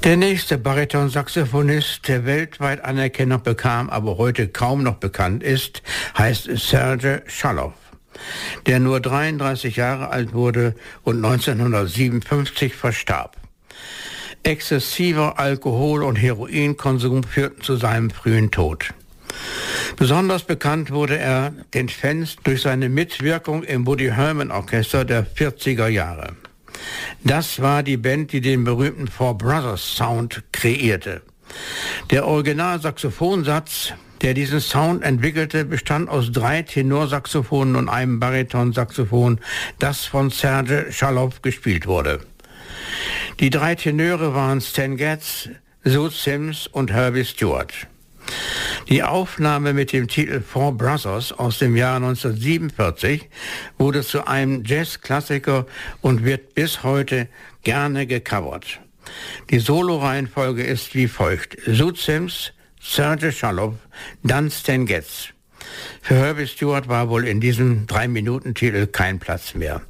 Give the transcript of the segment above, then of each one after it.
Der nächste Baritonsaxophonist, der weltweit Anerkennung bekam, aber heute kaum noch bekannt ist, heißt Serge Schalow, der nur 33 Jahre alt wurde und 1957 verstarb. Exzessiver Alkohol- und Heroinkonsum führten zu seinem frühen Tod. Besonders bekannt wurde er den Fans durch seine Mitwirkung im Woody Herman Orchester der 40er Jahre. Das war die Band, die den berühmten Four Brothers Sound kreierte. Der Originalsaxophonsatz, der diesen Sound entwickelte, bestand aus 3 Tenorsaxophonen und einem Baritonsaxophon, das von Serge Schalow gespielt wurde. Die 3 Tenöre waren Stan Getz, Zoot Sims und Herbie Stewart. Die Aufnahme mit dem Titel Four Brothers aus dem Jahr 1947 wurde zu einem Jazzklassiker und wird bis heute gerne gecovert. Die Soloreihenfolge ist wie folgt: Zoot Sims, Serge Schalow, dann Stan Getz. Für Herbie Stewart war wohl in diesem 3-Minuten-Titel kein Platz mehr.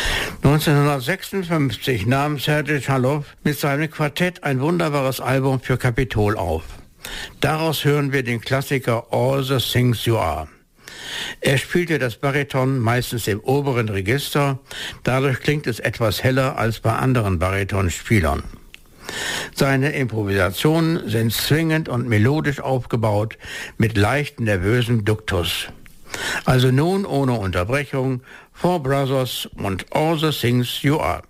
1956 nahm Serge Schalow mit seinem Quartett ein wunderbares Album für Capitol auf. Daraus hören wir den Klassiker All the Things You Are. Er spielte das Bariton meistens im oberen Register, dadurch klingt es etwas heller als bei anderen Baritonspielern. Seine Improvisationen sind zwingend und melodisch aufgebaut, mit leicht nervösem Duktus. Also nun ohne Unterbrechung Four Brothers und All the Things You Are.